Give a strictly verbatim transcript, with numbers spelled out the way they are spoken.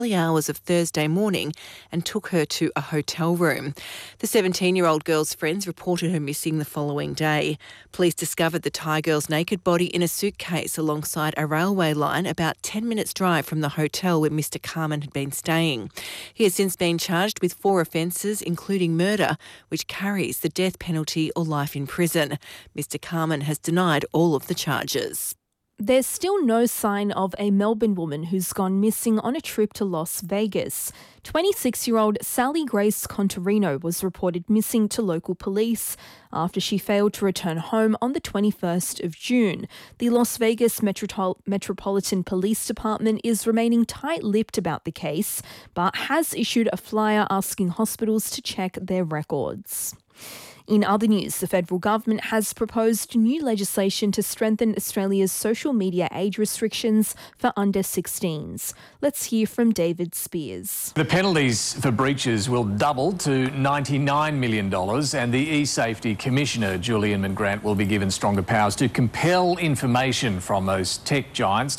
early hours of Thursday morning and took her to a hotel room. The seventeen-year-old girl's friends reported her missing the following day. Police discovered the Thai girl's naked body in a suitcase alongside a railway line about ten minutes' drive from the hotel where Mister Carman had been staying. He has since been charged with four offences, including murder, which carries the death penalty or life in prison. Mister Carman has denied all of the charges. There's still no sign of a Melbourne woman who's gone missing on a trip to Las Vegas. twenty-six-year-old Sally Grace Contarino was reported missing to local police after she failed to return home on the twenty-first of June. The Las Vegas Metro- Metropolitan Police Department is remaining tight-lipped about the case, but has issued a flyer asking hospitals to check their records. In other news, the federal government has proposed new legislation to strengthen Australia's social media age restrictions for under sixteens. Let's hear from David Spears. The penalties for breaches will double to ninety-nine million dollars, and the eSafety Commissioner, Julian McGrant, will be given stronger powers to compel information from those tech giants